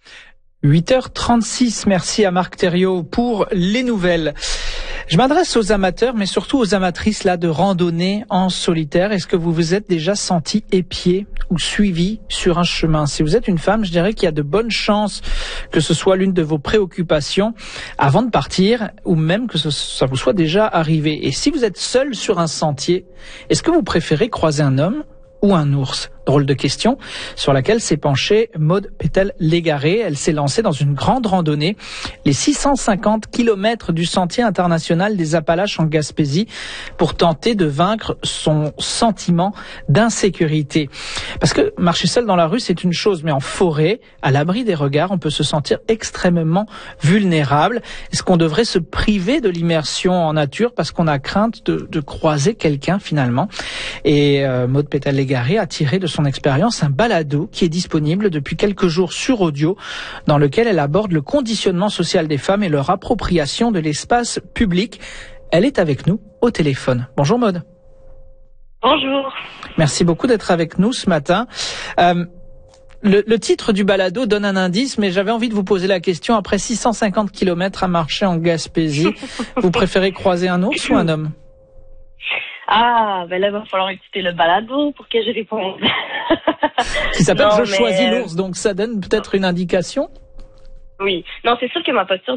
8h36, merci à Marc Thériault pour les nouvelles. Je m'adresse aux amateurs, mais surtout aux amatrices là de randonnée en solitaire. Est-ce que vous vous êtes déjà senti épié ou suivi sur un chemin? Si vous êtes une femme, je dirais qu'il y a de bonnes chances que ce soit l'une de vos préoccupations avant de partir, ou même que ça vous soit déjà arrivé. Et si vous êtes seul sur un sentier, est-ce que vous préférez croiser un homme ou un ours? Drôle de question sur laquelle s'est penchée Maude Pétel-Légaré. Elle s'est lancée dans une grande randonnée, les 650 kilomètres du sentier international des Appalaches en Gaspésie, pour tenter de vaincre son sentiment d'insécurité. Parce que marcher seul dans la rue, c'est une chose, mais en forêt, à l'abri des regards, on peut se sentir extrêmement vulnérable. Est-ce qu'on devrait se priver de l'immersion en nature parce qu'on a crainte de croiser quelqu'un finalement? Et Maude Pétel-Légaré a tiré de son expérience un balado qui est disponible depuis quelques jours sur audio, dans lequel elle aborde le conditionnement social des femmes et leur appropriation de l'espace public. Elle est avec nous au téléphone. Bonjour Maude. Bonjour. Merci beaucoup d'être avec nous ce matin. Le titre du balado donne un indice, mais j'avais envie de vous poser la question. Après 650 kilomètres à marcher en Gaspésie, vous préférez croiser un ours ou un homme? Ah, ben là, il va falloir écouter le balado pour que je réponde. Qui s'appelle « Je choisis l'ours », donc ça donne peut-être une indication? Oui. Non, c'est sûr que ma posture